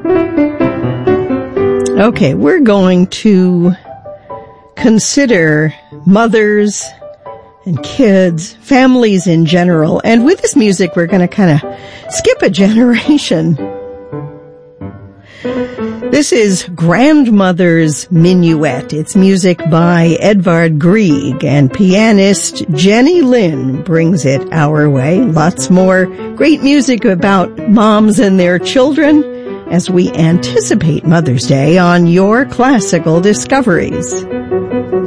Okay, we're going to consider mothers and kids, families in general. And with this music, we're going to kind of skip a generation. This is Grandmother's Minuet. It's music by Edvard Grieg, and pianist Jenny Lind brings it our way. Lots more great music about moms and their children as we anticipate Mother's Day on Your Classical Discoveries.